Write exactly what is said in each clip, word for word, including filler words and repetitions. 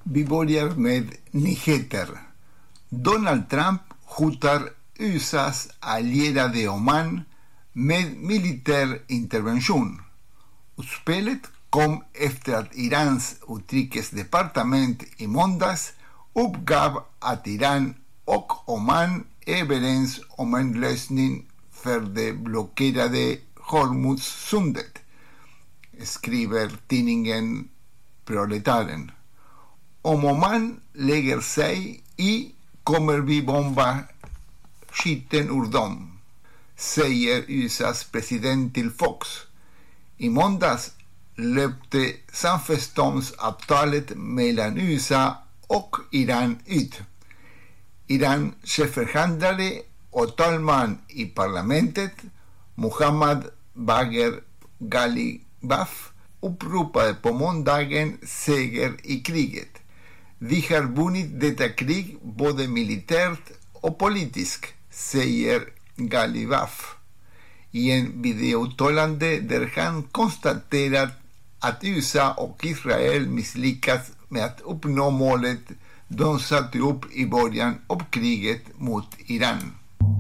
Vi börjar med nyheter. Donald Trump hotar U S A:s allierade Oman med militär intervention. Utspelet kom efter att Irans utrikesdepartement i måndags uppgav att Iran och Oman är överens om en lösning för det blockerade Hormuzsundet, skriver tidningen Proletaren. Om Oman lägger sig i kommer vi bomba skiten ur dem, säger U S A:s president till Fox. I måndags löpte samförståndsavtalet mellan U S A och Iran ut. Iran cheförhandlare och talman i parlamentet, Mohammad Bagher Ghalibaf, uppropade på måndagen seger i kriget. Vi har vunnit detta krig både militärt och politiskt, säger Ghalibaf i en videouttalande där han konstaterat att U S A och Israel misslyckats med att uppnå målet de satte upp i början av kriget mot Iran.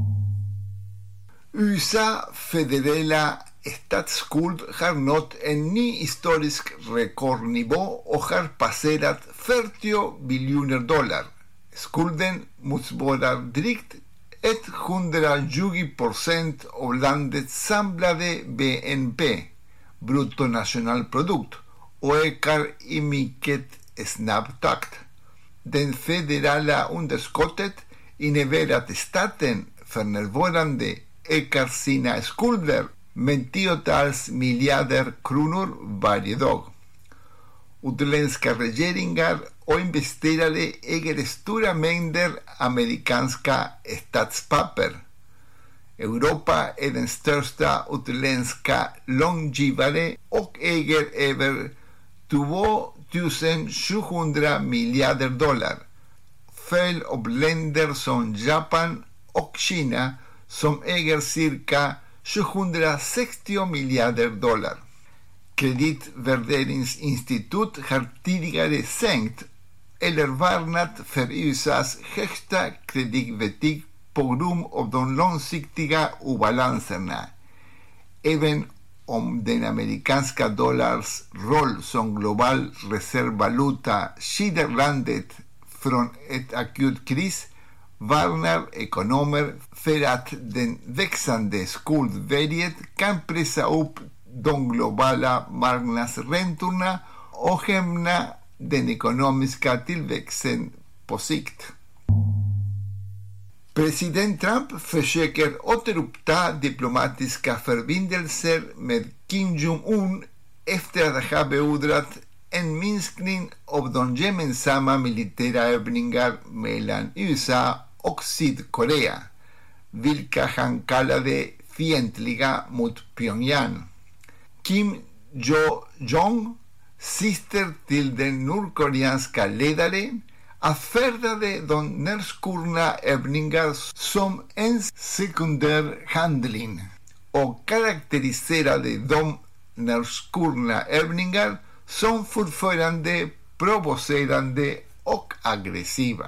U S A federala statsskuld har nått en ny historisk rekordnivå och har passerat fyrtio biljoner dollar. Skulden motsvarar drygt etthundratjugo procent av landets samlade B N P, bruttonationalprodukt, och ökar i mycket snabb takt. Det federala underskottet innebär att staten för närvarande ökar sina skulder med tiotals miljarder kronor varje dag. Utländska regeringar och investerare äger stora mängder amerikanska statspapper. Europa är den största utländska långivare och äger över två tusen sjuhundra miljarder dollar, följd av länder som Japan och Kina som äger cirka sjuhundrasextio miljarder dollar. Kreditvärderingsinstitut har tidigare sänkt eller varnat för U S A:s högsta kreditbetyg på grund av de långsiktiga obalanserna. Även om den amerikanska dollars roll som global reservvaluta skyddar landet från ett akut kris, varnar ekonomer för att den växande skuldberget kan pressa upp de globala marknadsräntorna och hämma den ekonomiska tillväxten på sikt. President Trump försöker återuppta diplomatiska förbindelser med Kim Jong-un efter att ha beordrat en minskning av de gemensamma militära övningar mellan U S A och Sydkorea, vilka han kallade fientliga mot Pyongyang. Kim Jo-jong, syster till den nordkoreanska ledaren, avfärdade de nedskurna övningar som en sekundär handling och karaktäriserade de nedskurna övningar som fortfarande provocerande och aggressiva.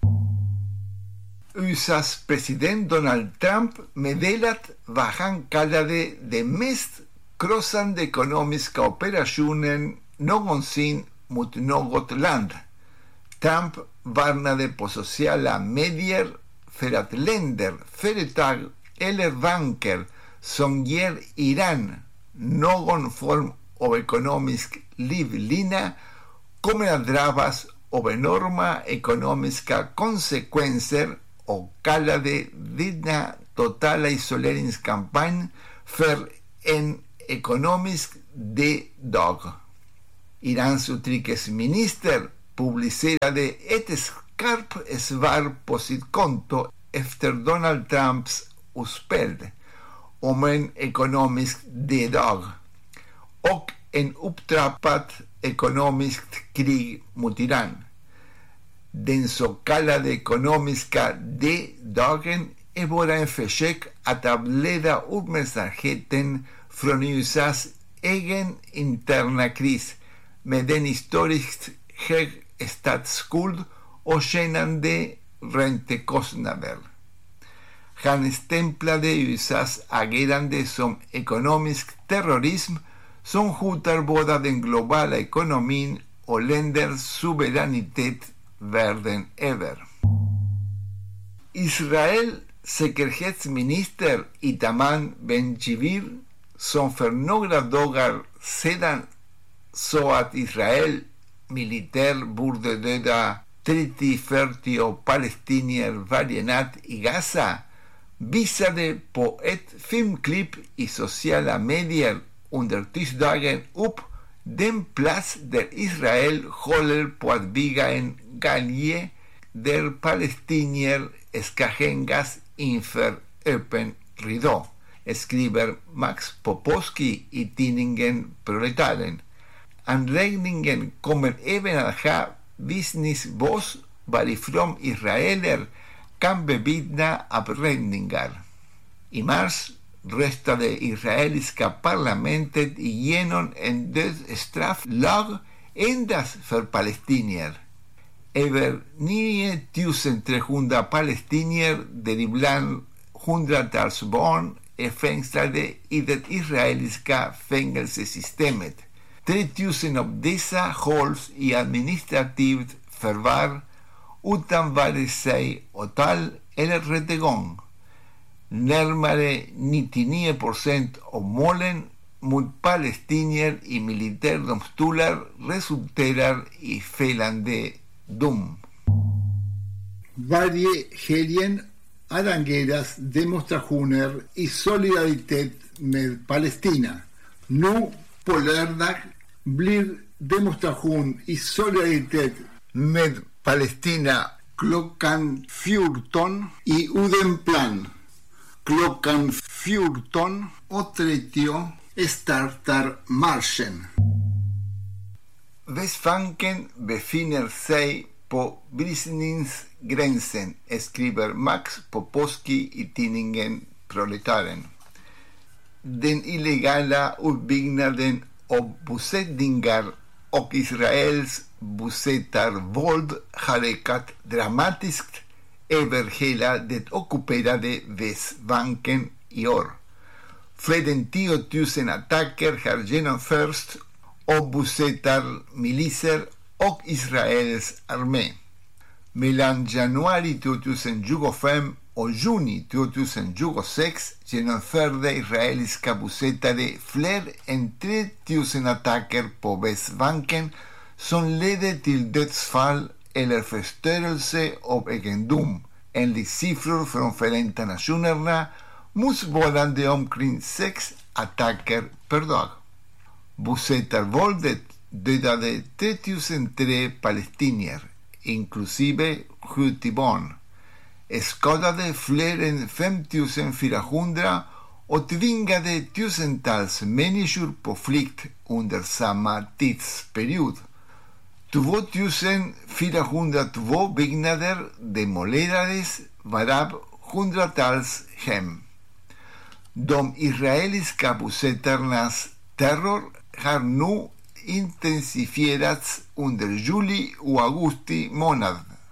U S A:s president Donald Trump meddelat vad han kallade den mest krossande ekonomiska operationen någonsin mot något land. Trump varnade på sociala medier för att länder, företag eller banker som ger Iran någon form av ekonomisk livlina kommer att drabbas av enorma ekonomiska konsekvenser och kallade denna totala isoleringskampanj för en ekonomisk D-dag. Irans utrikesminister publicerade ett skarpt svar på sitt konto efter Donald Trumps utspel om en ekonomisk D-dag och en upptrappad ekonomiskt krig mot Iran. Den så kallade ekonomiska D-dagen är bara en försök att avleda uppmärksamheten från U S A:s egen interna kris med den historiskt hög statsskuld och kännande räntekostnader. Han stämplade U S A:s agerande som ekonomisk terrorism som hotar både den globala ekonomin och länders suveränitet världen över. Israels säkerhetsminister Itamar Ben-Gvir, som för några dagar sedan sa att Israel militär borde döda trettio till fyrtio palestinier varje natt i Gaza, visade på ett filmklipp i sociala medier under tisdagen upp den plats där Israel håller på att bygga en galge där palestinier ska hängas inför öppen ridå, skriver Max Popovski i tidningen Proletaren. Anläggningen kommer även att ha visningsbås varifrån israeler kan bevittna avrättningar. I mars röstade israeliska parlamentet igenom en dödsstrafflag endast för palestinier. Över nio tusen trehundra palestinier, däribland hundratals barn, är fängslade i det israeliska fängelsesystemet. tre tusen av dessa hålls i administrativt förvar utan vare sig åtal eller rättegång. Närmare nittionio procent av målen mot palestinier i militärdomstolar resulterar i fällande dom. Varje helgen arrangeras demonstrationer i solidaritet med Palestina. Nu på lördag blir demonstration i solidaritet med Palestina klockan fjorton i Odenplan. Klockan fjorton och trettio startar marschen. Västbanken befinner sig på bristningsgränsen, skriver Max Popovski i tidningen Proletaren. Den illegala utbyggnaden av bosättningar och Israels bosättarvåld har ökat dramatiskt över hela det ockuperade Västbanken i år. Fler än tio tusen attacker har genomförts av bosättarmiliser och Israels armé. Mellan januari tjugohundratjugofem och juni tjugohundratjugosex genomförde israeliska bosättare fler än tre tusen attacker på Västbanken som ledde till dödsfall eller förstörelse av egendom, enligt siffror från Förenta Nationerna, motsvarande omkring sex attacker per dag. Bosättarvåldet dödade tre tusen tre palestinier, inklusive sjuttio barn, skadade fler än fem tusen fyrahundra och tvingade tusentals människor på flykt under samma tidsperiod. två tusen fyrahundratvå byggnader demolerades, varav hundratals hem. De israeliska bosättarnas terror har nu intensifierats under juli och augusti månad.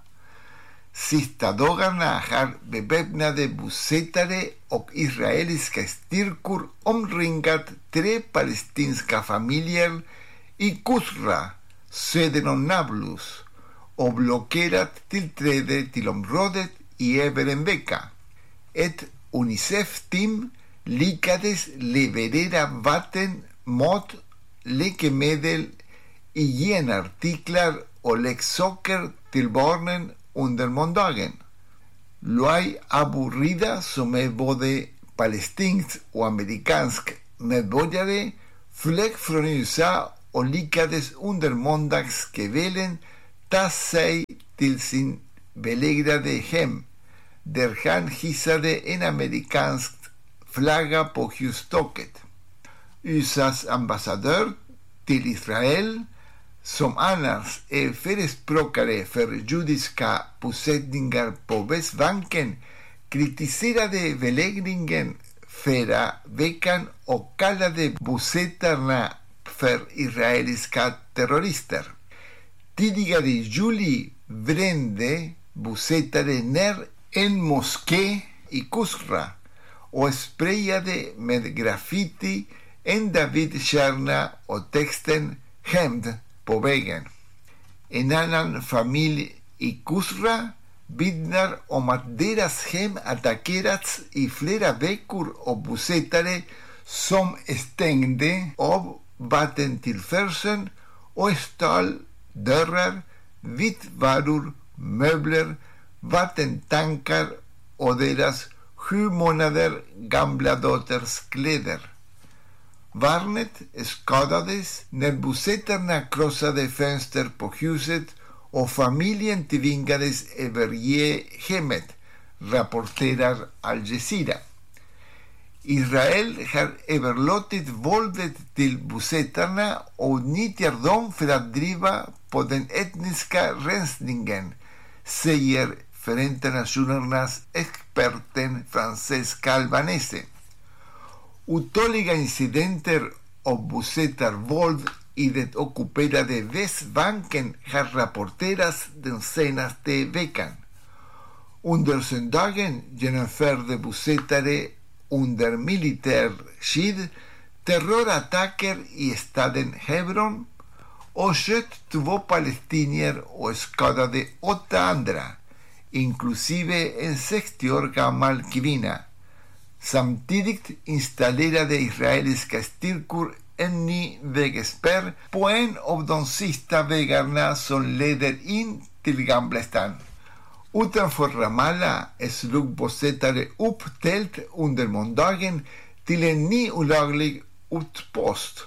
Sista dagarna har beväpnade bosättare och israeliska styrkor omringat tre palestinska familjer i Kusra, söder om Nablus, och blockerat tillträde till området i över en vecka. Ett Unicef-team lyckades leverera vatten, mat, läkemedel, hygienartiklar och leksaker till barnen under måndagen. Luay Abu Rida, som är både palestinsk och amerikansk medborgare, flög från U S A och lyckades under måndagskvällen ta sig till sin belägrade hem, där han hissade en amerikansk flagga på hustaket. U S A:s ambassadör till Israel, som annars är förespråkare för judiska bosättningar på Västbanken, kritiserade belägringen förra veckan och kallade bosättarna för israeliska terrorister. tidigare i juli brände bosättare ner en moské i Kusra och sprayade med graffiti en Davidstjärna och texten hämnd på väggen. En annan familj i Kusra vittnar om att deras hem attackerats i flera veckor av bosättare som stängde av vattentillförseln och stal dörrar, vitvaror, möbler, vattentankar och deras sju månader gamla dotters kläder. Barnet skadades när bosättarna krossade fönster på huset och familjen tvingades överge hemmet, rapporterar Al Jazeera. Israel har överlåtit våldet till bosättarna och nyttjar dem för att driva på den etniska rensningen, säger Förenta Nationernas experten Francesca Albanese. Otaliga incidenter av bosättarvåld i det ockuperade Västbanken har rapporterats den senaste veckan. Under söndagen genomförde bosättare under militär skydd terrorattacker i staden Hebron och sköt två palestinier och skadade åtta andra, inklusive en sextio år gammal kvinna. Samtidigt installerade israeliska styrkor en ny vägspärr på en av de sista vägarna som leder in till Gamla stan. Utanför Ramallah slog bosättare upp tält under måndagen till en ny olaglig utpost.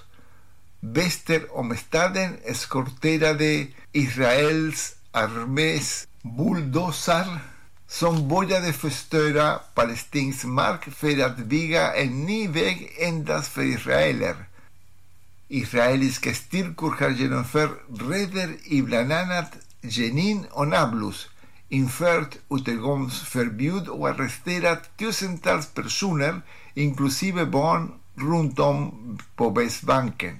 Väster om staden eskorterade Israels armés bulldozar som började förstöra palestinsk mark för att bygga en ny väg endast för israeler. Israeliska styrkor har genomfört räder i bland annat Jenin och Nablus, infört utegångsförbud och arresterat tusentals personer, inklusive barn, runt om på Västbanken.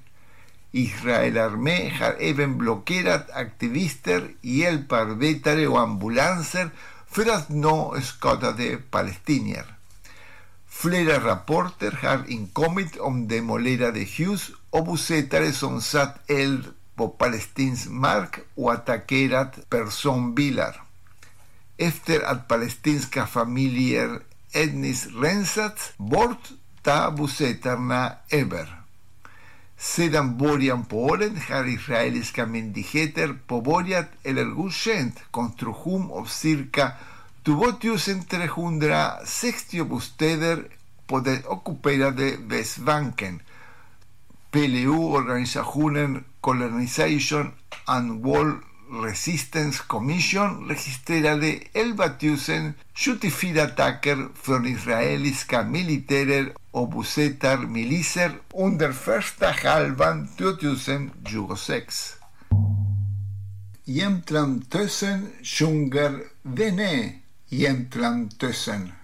Israelarmé har även blockerat aktivister, hjälparbetare och ambulanser för att nå skadade palestinier. Flera rapporter har inkommit om demolerade hus och bosättare som satt eld på palestinsk mark och attackerat personbilar. Efter att palestinska familjer etniskt rensats bort tar bosättarna över. Sedan början på året har israeliska myndigheter påbörjat eller godkänt konstruktion av cirka tvåtusen trehundrasextio bostäder på den ockuperade Västbanken. P L O-organisationen Colonization and Wall Resistance Commission registrerade elvatusen sjuttiofyra attacker från israeliska militärer och bosättarmiliser under första halvan tjugohundratjugosex. Jämtlandtösen sjunger Vene Jämtlandtösen.